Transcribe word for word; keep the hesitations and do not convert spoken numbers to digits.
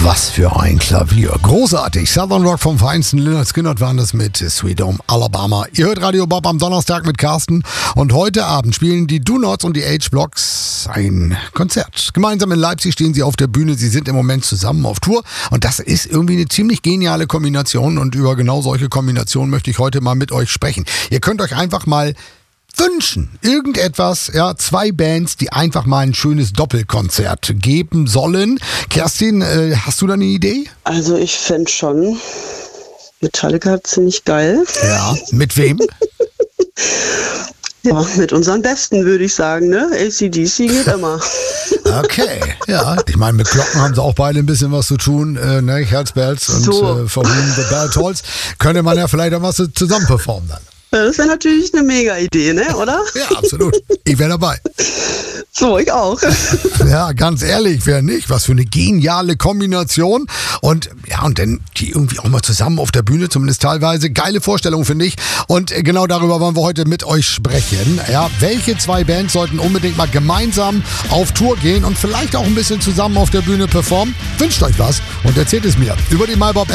Was für ein Klavier. Großartig. Southern Rock vom feinsten. Lynyrd Skynyrd waren das mit Sweet Home Alabama. Ihr hört Radio Bob am Donnerstag mit Carsten. Und heute Abend spielen die Do Nots und die H-Blocks ein Konzert. Gemeinsam in Leipzig stehen sie auf der Bühne. Sie sind im Moment zusammen auf Tour. Und das ist irgendwie eine ziemlich geniale Kombination. Und über genau solche Kombinationen möchte ich heute mal mit euch sprechen. Ihr könnt euch einfach mal wünschen. Irgendetwas, ja, zwei Bands, die einfach mal ein schönes Doppelkonzert geben sollen. Kerstin, äh, hast du da eine Idee? Also ich fände schon Metallica ziemlich geil. Ja, mit wem? Ja, mit unseren Besten, würde ich sagen, ne? A C D C geht immer. Okay, ja. Ich meine, mit Glocken haben sie auch beide ein bisschen was zu tun, äh, ne? Herzbells und So. äh, For Whom the Bell Tolls. Könnte man ja vielleicht auch was zusammen performen dann. Ja, das wäre natürlich eine mega Idee, ne? Oder? Ja, absolut. Ich wäre dabei. So, ich auch. Ja, ganz ehrlich, wer nicht? Was für eine geniale Kombination. Und ja, und dann die irgendwie auch mal zusammen auf der Bühne, zumindest teilweise. Geile Vorstellung, finde ich. Und genau darüber wollen wir heute mit euch sprechen. Ja, welche zwei Bands sollten unbedingt mal gemeinsam auf Tour gehen und vielleicht auch ein bisschen zusammen auf der Bühne performen? Wünscht euch was und erzählt es mir über die MyBob